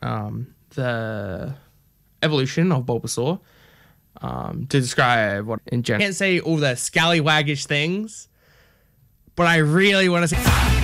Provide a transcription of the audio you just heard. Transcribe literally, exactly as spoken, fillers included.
um, the evolution of Bulbasaur um, to describe what in general. I can't say all the scallywaggish things, but I really want to say.